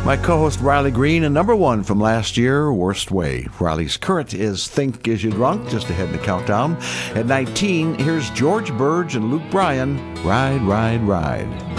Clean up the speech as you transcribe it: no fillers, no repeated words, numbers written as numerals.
My co-host Riley Green, and number one from last year, Worst Way. Riley's current is Think Is You Drunk, just ahead in the countdown. At 19, here's George Burge and Luke Bryan, Ride, Ride, Ride.